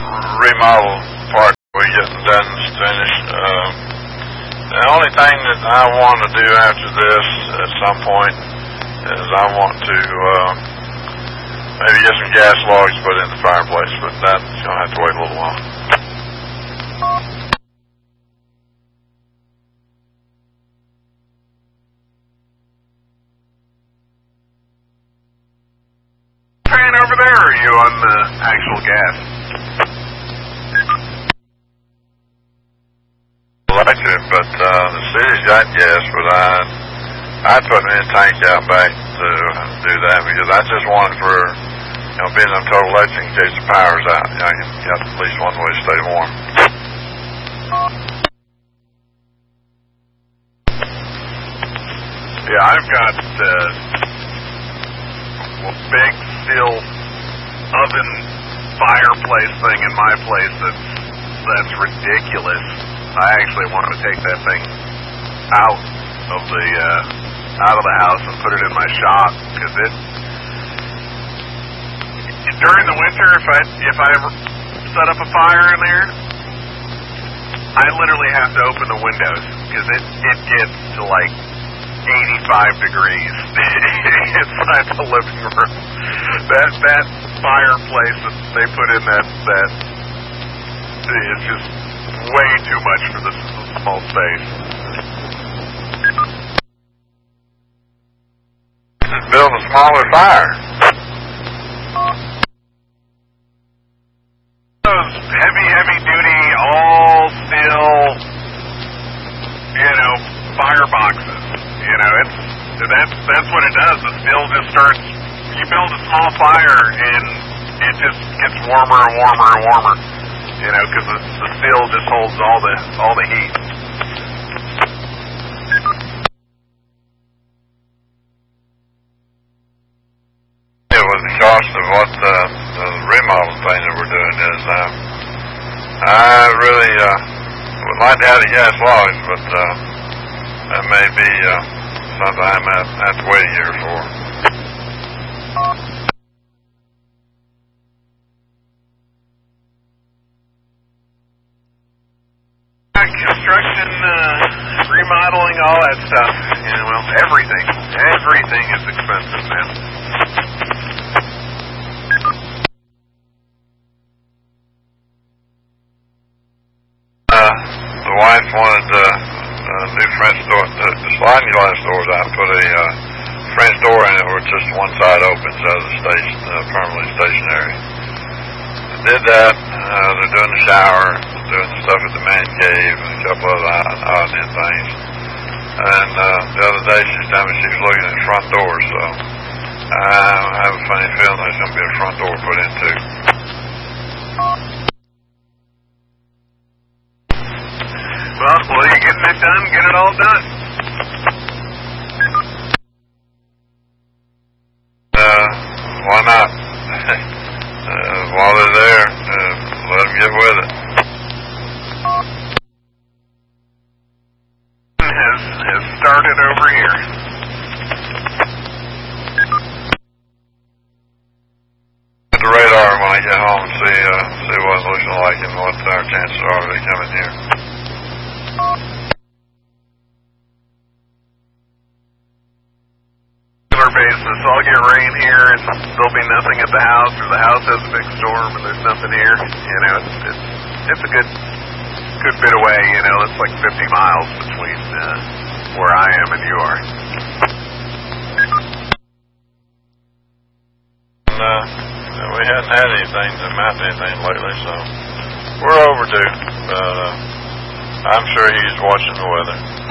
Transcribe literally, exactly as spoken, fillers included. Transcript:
remodel part we're getting done finished. Um, the only thing that I want to do after this at some point is I want to uh, maybe get some gas logs put in the fireplace, but that's going to have to wait a little while. Fan over there, or are you on the actual gas? Electric, but uh, the city's got gas, but I I'd put me a tank out back to do that because I just want it for, you know, being on total electric in case the power's out. You know, you got at least one way to stay warm. Yeah, I've got uh, a big steel oven fireplace thing in my place that's that's ridiculous. I actually want to take that thing out of the uh, out of the house and put it in my shop because it during the winter if I if I ever set up a fire in there, I literally have to open the windows because it it gets to like eighty-five degrees inside the living room. That that fireplace that they put in that that is just way too much for this small space. Just build a smaller fire. Those heavy, heavy duty, all steel, you know, fireboxes. You know, it's that's that's what it does. The steel just starts. You build a small fire and it just gets warmer and warmer and warmer. You know, because the, the steel just holds all the all the heat. It was the cost of what the, the remodel thing that we're doing is. Um, I really uh, would like to have the gas logs, but uh, that may be uh, something I might have to wait a year for. Construction, uh, remodeling, all that stuff. You know, well, everything, everything is expensive, man. Uh, the wife wanted uh, a new French door, the, the sliding glass doors out, put a uh, French door in it where just one side opens out of the station, uh, permanently stationary. Did that. Uh, they're doing the shower, doing the stuff at the man cave, and a couple of odd, odd end things. And uh, the other day she's telling me she was looking at the front door, so I have a funny feeling there's going to be a front door put in too. Well, while you're getting it done, get it all done. Uh, why not? uh, while they're there, uh, let them get with it. Has has started over here. At the radar when I get home, see uh, see what it's looking like and what our chances are of it coming here. Basis, I'll get rain here and there'll be nothing at the house, or the house has a big storm and there's nothing here. You know, it's it's, it's a good good bit away. You know, it's like fifty miles between uh, where I am and you are. And, uh, we hadn't had anything to mount anything lately, so we're overdue. But uh, I'm sure he's watching the weather.